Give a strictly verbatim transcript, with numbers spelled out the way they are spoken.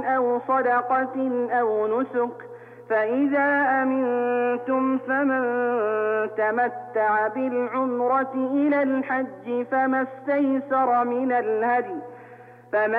أو صدقة أو نسك، فإذا أمنتم فمن تمتع بالعمرة إلى الحج فما استيسر من الهدي، فمن